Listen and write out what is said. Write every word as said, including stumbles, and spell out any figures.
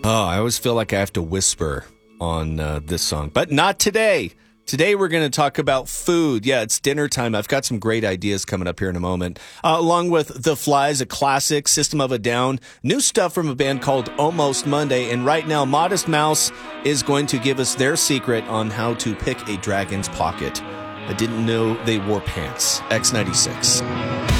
Oh, I always feel like I have to whisper on uh, this song, but not today. Today we're going to talk about food. Yeah, it's dinner time. I've got some great ideas coming up here in a moment. Uh, along with The Flies, a classic, System of a Down, new stuff from a band called Almost Monday. And right now, Modest Mouse is going to give us their secret on how to pick a dragon's pocket. I didn't know they wore pants. X ninety-six.